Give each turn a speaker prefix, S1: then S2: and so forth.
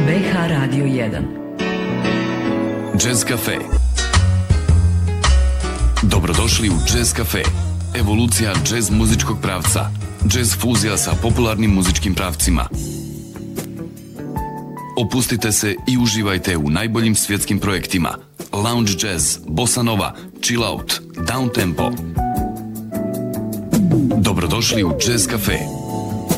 S1: BH Radio 1.
S2: Jazz Cafe. Dobrodošli u Jazz Cafe. Evolucija jazz muzičkog pravca. Jazz fuzija sa popularnim muzičkim pravcima. Opustite se i uživajte u najboljim svjetskim projektima. Lounge jazz, bossa nova, chill out, down tempo. Dobrodošli u Jazz Cafe.